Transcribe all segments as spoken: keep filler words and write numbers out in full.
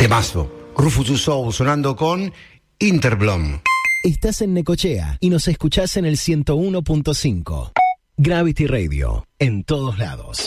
Temazo. Rufus Du Sol sonando con Interblom. Estás en Necochea y nos escuchás en el ciento uno punto cinco. Gravity Radio, en todos lados.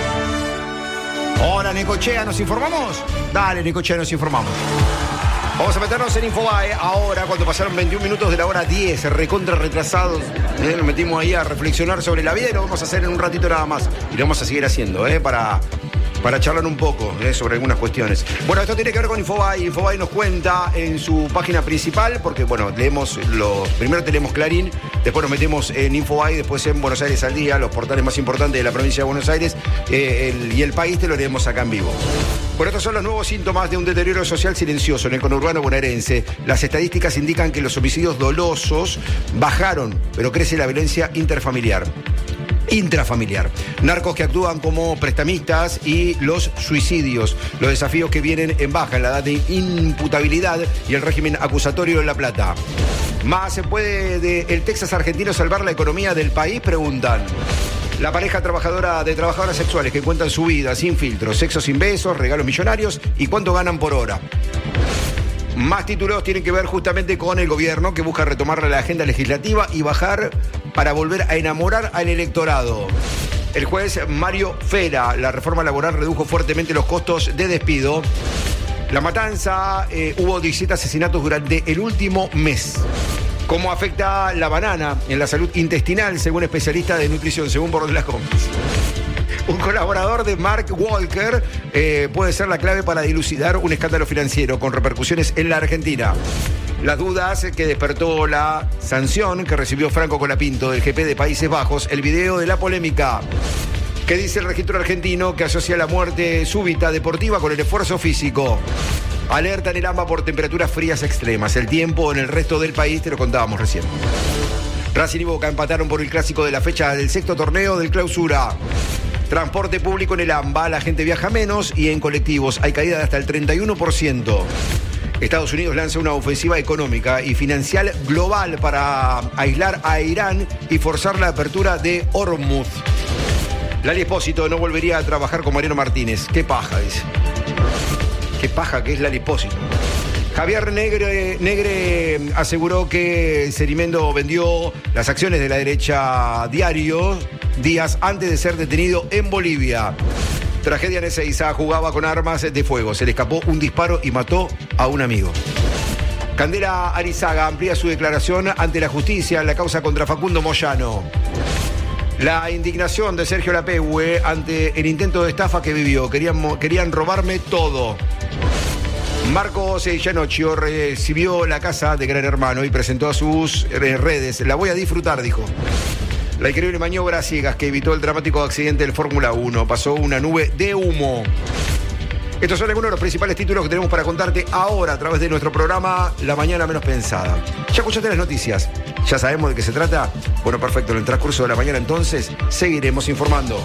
Hola Necochea, ¿nos informamos? Dale Necochea, nos informamos. Vamos a meternos en Infobae ahora, cuando pasaron veintiún minutos de la hora diez, recontra retrasados. ¿eh? Nos metimos ahí a reflexionar sobre la vida y lo vamos a hacer en un ratito nada más. Y lo vamos a seguir haciendo, ¿eh? Para... para charlar un poco ¿eh? sobre algunas cuestiones. Bueno, esto tiene que ver con Infobae. Infobae nos cuenta en su página principal, porque, bueno, leemos los... Primero tenemos Clarín, después nos metemos en Infobae, después en Buenos Aires al Día, los portales más importantes de la provincia de Buenos Aires, eh, el, y El País te lo leemos acá en vivo. Bueno, estos son los nuevos síntomas de un deterioro social silencioso en el conurbano bonaerense. Las estadísticas indican que los homicidios dolosos bajaron, pero crece la violencia interfamiliar. Intrafamiliar. Narcos que actúan como prestamistas y los suicidios. Los desafíos que vienen en baja en la edad de imputabilidad y el régimen acusatorio en La Plata. ¿Más se puede de el Texas argentino salvar la economía del país? Preguntan. La pareja trabajadora de trabajadoras sexuales que cuentan su vida sin filtros, sexo sin besos, regalos millonarios y cuánto ganan por hora. Más títulos tienen que ver justamente con el gobierno que busca retomar la agenda legislativa y bajar para volver a enamorar al electorado. El juez Mario Fera, la reforma laboral redujo fuertemente los costos de despido. La Matanza, eh, hubo diecisiete asesinatos durante el último mes. ¿Cómo afecta la banana en la salud intestinal, según especialistas de nutrición, según Bordo de las Compras? Un colaborador de Mark Walker eh, puede ser la clave para dilucidar un escándalo financiero con repercusiones en la Argentina. Las dudas que despertó la sanción que recibió Franco Colapinto del G P de Países Bajos, el video de la polémica. ¿Qué dice el registro argentino que asocia la muerte súbita deportiva con el esfuerzo físico? Alerta en el AMBA por temperaturas frías extremas. El tiempo en el resto del país, te lo contábamos recién. Racing y Boca empataron por el clásico de la fecha del sexto torneo del Clausura. Transporte público en el AMBA, la gente viaja menos y en colectivos hay caída de hasta el treinta y uno por ciento. Estados Unidos lanza una ofensiva económica y financiera global para aislar a Irán y forzar la apertura de Hormuz. Lali Espósito no volvería a trabajar con Mariano Martínez. Qué paja, dice. Qué paja que es Lali Espósito. Javier Negre, Negre aseguró que Cerimendo vendió las acciones de la derecha Diario días antes de ser detenido en Bolivia. Tragedia en Ezeiza, jugaba con armas de fuego. Se le escapó un disparo y mató a un amigo. Candela Arizaga amplía su declaración ante la justicia en la causa contra Facundo Moyano. La indignación de Sergio Lapehue ante el intento de estafa que vivió. Querían, querían robarme todo. Marcos Gianocchio recibió la casa de Gran Hermano y presentó a sus redes. La voy a disfrutar, dijo. La increíble maniobra a ciegas que evitó el dramático accidente del Fórmula uno. Pasó una nube de humo. Estos son algunos de los principales títulos que tenemos para contarte ahora a través de nuestro programa La Mañana Menos Pensada. ¿Ya escuchaste las noticias? ¿Ya sabemos de qué se trata? Bueno, perfecto. En el transcurso de la mañana entonces seguiremos informando.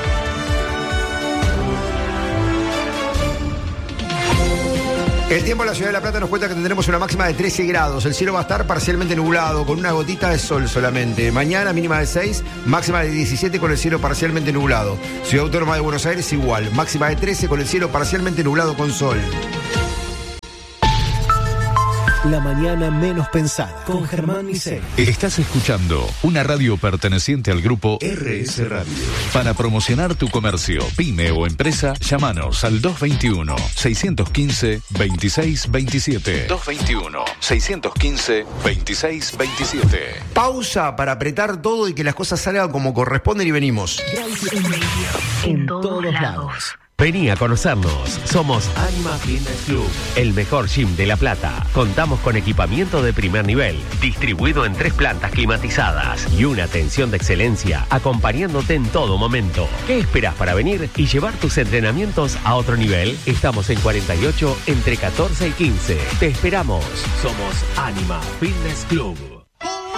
El tiempo en la ciudad de La Plata nos cuenta que tendremos una máxima de trece grados. El cielo va a estar parcialmente nublado, con una gotita de sol solamente. Mañana mínima de seis, máxima de diecisiete con el cielo parcialmente nublado. Ciudad Autónoma de Buenos Aires igual, máxima de trece con el cielo parcialmente nublado con sol. La mañana menos pensada, con Germán Misel. Estás escuchando una radio perteneciente al grupo R S Radio. Para promocionar tu comercio, pyme o empresa, llámanos al dos veintiuno, seiscientos quince, veintiséis veintisiete. dos veintiuno, seiscientos quince, veintiséis veintisiete. Pausa para apretar todo y que las cosas salgan como corresponden y venimos. En todos lados. Vení a conocernos. Somos Anima Fitness Club, el mejor gym de La Plata. Contamos con equipamiento de primer nivel, distribuido en tres plantas climatizadas y una atención de excelencia acompañándote en todo momento. ¿Qué esperas para venir y llevar tus entrenamientos a otro nivel? Estamos en cuarenta y ocho entre catorce y quince. Te esperamos. Somos Anima Fitness Club.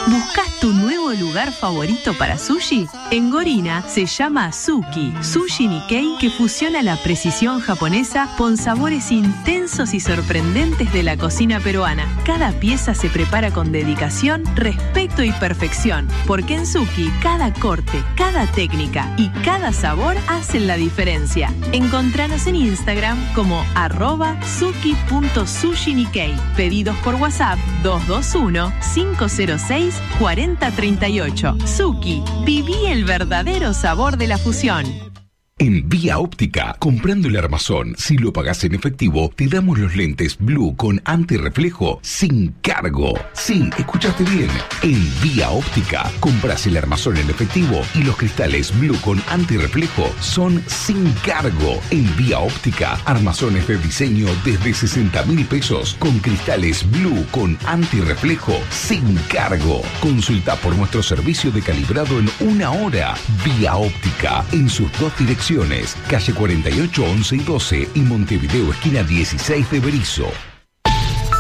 ¿Buscas tu nuevo lugar favorito para sushi? En Gorina se llama Suki, Sushi Nikkei, que fusiona la precisión japonesa con sabores intensos y sorprendentes de la cocina peruana. Cada pieza se prepara con dedicación, respeto y perfección, porque en Suki cada corte, cada técnica y cada sabor hacen la diferencia. Encontranos en Instagram como arroba suki punto sushi nikkei. Pedidos por WhatsApp dos dos uno, cinco cero seis, cuatro cero tres ocho. Suki, viví el verdadero sabor de la fusión. En Vía Óptica, comprando el armazón, si lo pagás en efectivo, te damos los lentes Blue con antirreflejo sin cargo. Sí, escuchaste bien. En Vía Óptica, compras el armazón en efectivo y los cristales Blue con antirreflejo son sin cargo. En Vía Óptica, armazones de diseño desde sesenta mil pesos con cristales Blue con antirreflejo sin cargo. Consulta por nuestro servicio de calibrado en una hora. Vía Óptica, en sus dos direcciones. Calle cuarenta y ocho, once y doce y Montevideo, esquina dieciséis de Berizo.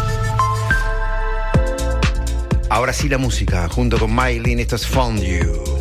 Ahora sí la música, junto con Maylin, esto es Found You.